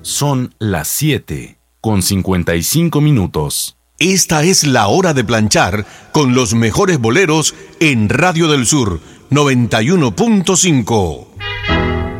Son las 7:55. Esta es la hora de planchar con los mejores boleros en Radio del Sur 91.5.